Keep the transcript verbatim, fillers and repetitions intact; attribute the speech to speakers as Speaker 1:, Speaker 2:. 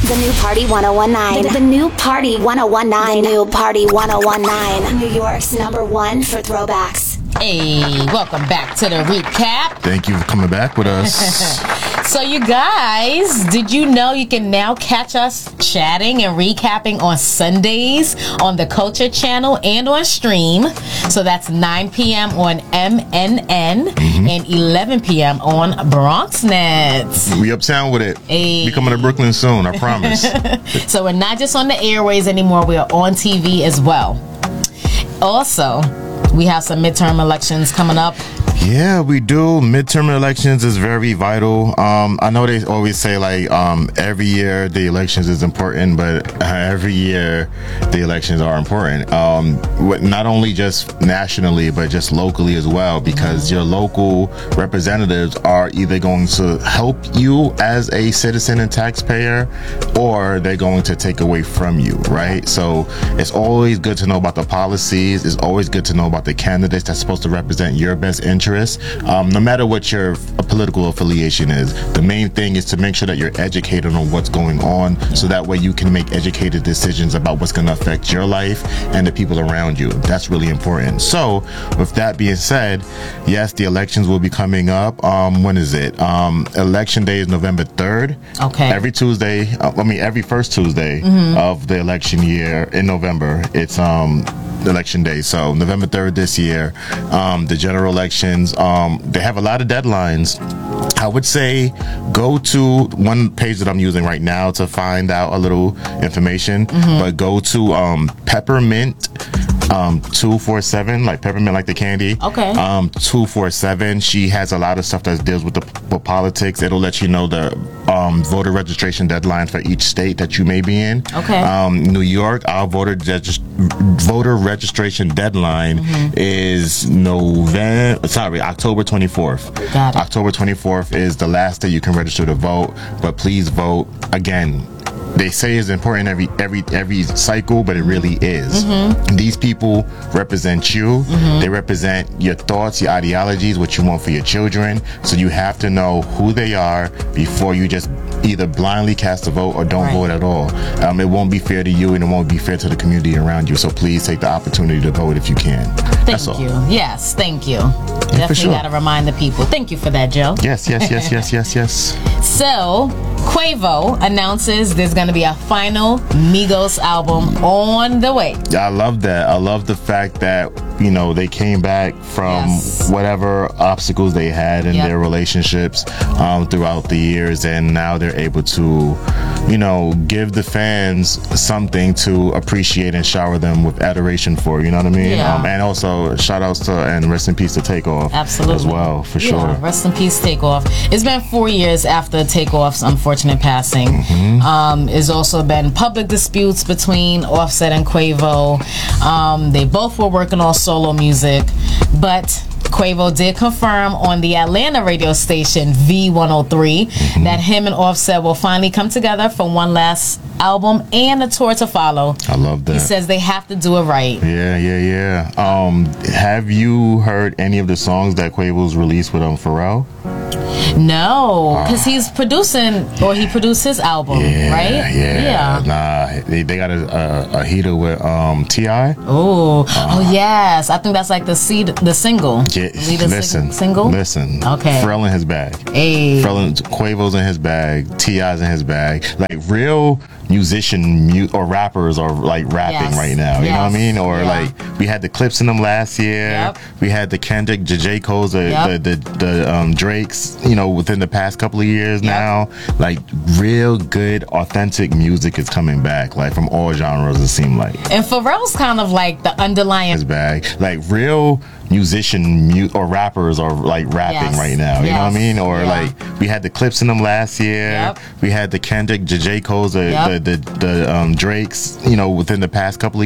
Speaker 1: The new Party one oh one nine. The, the new Party one oh one nine. The new Party one oh one nine. New York's number one for throwbacks.
Speaker 2: Hey, welcome back to the recap.
Speaker 3: Thank you for coming back with us.
Speaker 2: So you guys, did you know you can now catch us chatting and recapping on Sundays on the Culture Channel and on Stream? So that's nine p.m. on M N N mm-hmm. and eleven p.m. on BronxNet.
Speaker 3: We uptown with it.
Speaker 2: Hey.
Speaker 3: We coming to Brooklyn soon, I promise.
Speaker 2: So we're not just on the airways anymore, we are on T V as well. Also, we have some midterm elections coming up.
Speaker 3: Yeah, we do. Midterm elections is very vital. Um, I know they always say like um, every year the elections is important, but every year the elections are important. Um, not only just nationally, but just locally as well, because your local representatives are either going to help you as a citizen and taxpayer, or they're going to take away from you, right? So it's always good to know about the policies. It's always good to know about the candidates that's supposed to represent your best interests. Um, no matter what your political affiliation is, the main thing is to make sure that you're educated on what's going on, so that way you can make educated decisions about what's going to affect your life and the people around you. That's really important. So with that being said, yes, the elections will be coming up. Um, when is it? Um, election day is November third.
Speaker 2: Okay.
Speaker 3: Every Tuesday, uh, I mean every first Tuesday mm-hmm. of the election year in November, it's um election day. So November third this year, um, the general elections, um, they have a lot of deadlines. I would say go to one page that I'm using right now to find out a little information, mm-hmm. but go to um, Peppermint um, two forty-seven, like peppermint, like the candy.
Speaker 2: Okay.
Speaker 3: Um, two forty-seven. She has a lot of stuff that deals with the with politics. It'll let you know the um, voter registration deadlines for each state that you may be in.
Speaker 2: Okay.
Speaker 3: Um, New York, our voter regist- voter registration deadline mm-hmm. is November. Sorry, October twenty-fourth.
Speaker 2: Got it.
Speaker 3: October twenty-fourth is the last day you can register to vote. But please vote again. They say it's important every every every cycle, but it really is. Mm-hmm. These people represent you. Mm-hmm. They represent your thoughts, your ideologies, what you want for your children. So you have to know who they are before you just either blindly cast a vote or don't right. vote at all. Um, it won't be fair to you, and it won't be fair to the community around you. So please take the opportunity to vote if you can.
Speaker 2: Thank
Speaker 3: That's all.
Speaker 2: you. Yes, thank you.
Speaker 3: Yeah,
Speaker 2: Definitely
Speaker 3: sure.
Speaker 2: got to remind the people. Thank you for that, Joe.
Speaker 3: Yes, yes, yes, yes, yes, yes.
Speaker 2: So, Quavo announces there's going to be a final Migos album on the way.
Speaker 3: I love that. I love the fact that, you know, they came back from
Speaker 2: yes.
Speaker 3: whatever obstacles they had in
Speaker 2: yep.
Speaker 3: their relationships um, throughout the years, and now they're able to, you know, give the fans something to appreciate and shower them with adoration for, you know what I mean?
Speaker 2: Yeah.
Speaker 3: Um, and also shout outs to and rest in peace to Takeoff.
Speaker 2: Absolutely.
Speaker 3: As well, for
Speaker 2: yeah,
Speaker 3: sure.
Speaker 2: Rest in peace, Takeoff. It's been four years after Takeoff's unfortunate passing.
Speaker 3: Mm-hmm.
Speaker 2: Um, there's also been public disputes between Offset and Quavo. Um, they both were working on solo music, but Quavo did confirm on the Atlanta radio station V one oh three mm-hmm. that him and Offset will finally come together for one last album and a tour to follow.
Speaker 3: I love that.
Speaker 2: He says they have to do it right.
Speaker 3: Yeah, yeah, yeah. Um, have you heard any of the songs that Quavo's released with um, Pharrell?
Speaker 2: No, because he's producing, or he produced his album,
Speaker 3: yeah,
Speaker 2: right?
Speaker 3: Yeah,
Speaker 2: yeah.
Speaker 3: Nah, they, they got a, a, a heater with um, T I
Speaker 2: Oh, uh, oh yes. I think that's like the seed, the single.
Speaker 3: Yeah,
Speaker 2: the
Speaker 3: listen,
Speaker 2: single.
Speaker 3: Listen.
Speaker 2: Okay.
Speaker 3: Pharrell in his bag.
Speaker 2: Hey.
Speaker 3: Pharrell, Quavo's in his bag. T I's in his bag. Like real musician mu- or rappers are like rapping
Speaker 2: yes.
Speaker 3: right now. You
Speaker 2: yes.
Speaker 3: know what I mean? Or
Speaker 2: yeah.
Speaker 3: like we had the clips in them last year.
Speaker 2: Yep.
Speaker 3: We had the Kendrick, the J. Cole's, the
Speaker 2: yep.
Speaker 3: the, the, the um, Drake's. You know, within the past couple of years
Speaker 2: yep.
Speaker 3: now, like real good, authentic music is coming back. Like from all genres, it seemed like.
Speaker 2: And Pharrell's kind of like the underlying
Speaker 3: his bag, like real musician mu- or rappers are like rapping
Speaker 2: yes.
Speaker 3: right now. You
Speaker 2: yes.
Speaker 3: know what I mean? Or
Speaker 2: yeah.
Speaker 3: like we had the clips in them last year.
Speaker 2: Yep.
Speaker 3: We had the Kendrick, the J. Cole's, the
Speaker 2: yep.
Speaker 3: the, the, the um, Drake's. You know, within the past couple of